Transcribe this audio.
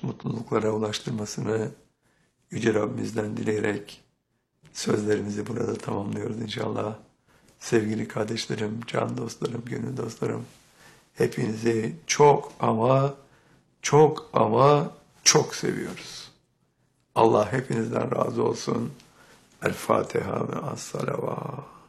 mutluluklara ulaştırmasını Yüce Rabbimizden dileyerek sözlerimizi burada tamamlıyoruz inşallah. Sevgili kardeşlerim, can dostlarım, gönül dostlarım, hepinizi çok ama çok ama çok seviyoruz. Allah hepinizden razı olsun. El Fatiha ve Es-Salavat.